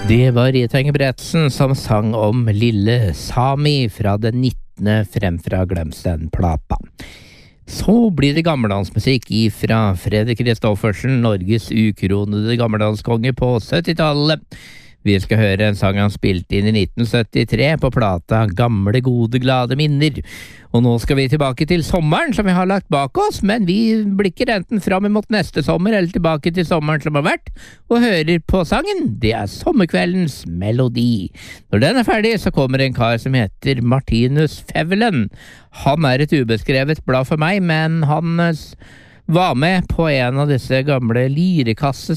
Det var Rita Ingebretsen som sang om Lille Sami fra den 19. Fremfra Glemsten-plata. Så blir det gammeldansmusikk fra Fredrik Kristoffersen, Norges ukronede gammeldanskonge på 70-tallet. Vi skal høre en sang han spilte inn i 1973 på plata Gamle gode glade minner. Og nå skal vi tilbake til sommeren som vi har lagt bak oss, men vi blikker enten fram mot neste sommer eller tilbake til sommeren som har vært, og hører på sangen. Det er Sommerkveldens melodi. Når den er ferdig, så kommer en kar som heter Martinus Fevelen. Han er et ubeskrevet blad for meg, men han var med på en av disse gamle